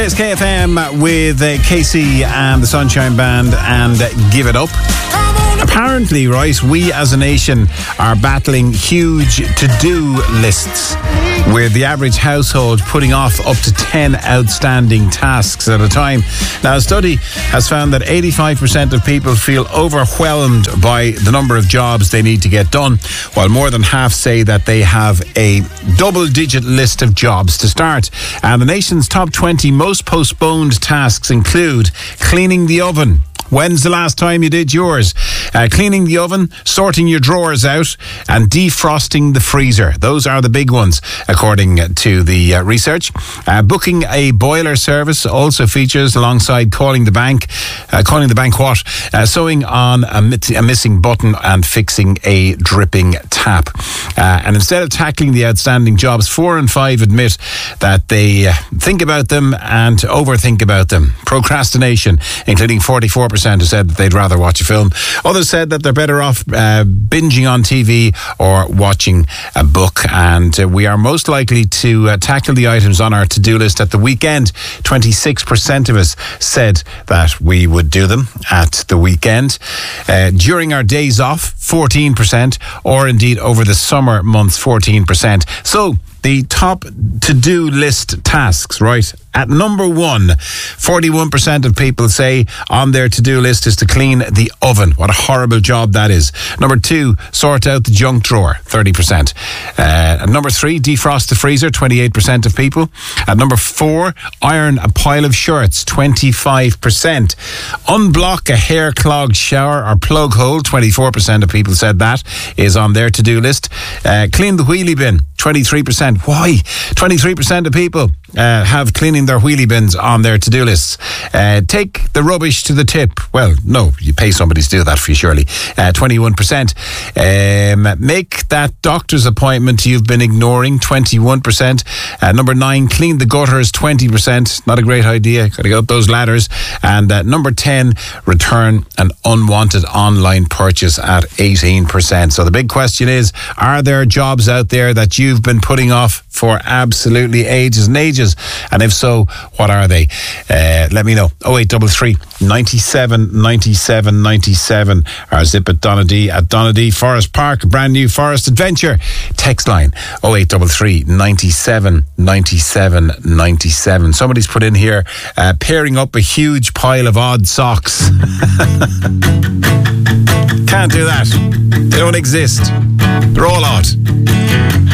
It's KFM with Casey and the Sunshine Band and Give It Up. Apparently, right, we as a nation are battling huge to-do lists, with the average household putting off up to 10 outstanding tasks at a time. Now, a study has found that 85% of people feel overwhelmed by the number of jobs they need to get done, while more than half say that they have a double-digit list of jobs to start. And the nation's top 20 most postponed tasks include cleaning the oven. When's the last time you did yours? Cleaning the oven, sorting your drawers out, and defrosting the freezer. Those are the big ones, according to the research. Booking a boiler service also features, alongside calling the bank. Calling the bank what? Sewing on a missing button and fixing a dripping tap. And instead of tackling the outstanding jobs, 4 in 5 admit that they think about them and overthink about them. Procrastination, including 44% who said that they'd rather watch a film. Others said that they're better off binging on TV or watching a book. And we are most likely to tackle the items on our to-do list at the weekend. 26% of us said that we would do them at the weekend. During our days off, 14%, or indeed over the summer months, 14%. So, the top to-do list tasks, right? At number 1, 41% of people say on their to-do list is to clean the oven. What a horrible job that is. Number 2, sort out the junk drawer, 30%. At number 3, defrost the freezer, 28% of people. At number 4, iron a pile of shirts, 25%. Unblock a hair-clogged shower or plug hole, 24% of people said that is on their to-do list. Clean the wheelie bin, 23%. Why? 23% of people have cleaning their wheelie bins on their to-do lists. Take the rubbish to the tip. Well, no, you pay somebody to do that for you, surely. 21%. Make that doctor's appointment you've been ignoring, 21%. Number 9, clean the gutters, 20%. Not a great idea. Got to go up those ladders. And number 10, return an unwanted online purchase at 18%. So the big question is, are there jobs out there that you've been putting off for absolutely ages and ages? And if so, what are they? Let me know. 0833 97 97 97. Our zip at Donadee Forest Park, brand new forest adventure. Text line 0833 97 97 97. Somebody's put in here, pairing up a huge pile of odd socks. Can't do that. They don't exist. They're all odd.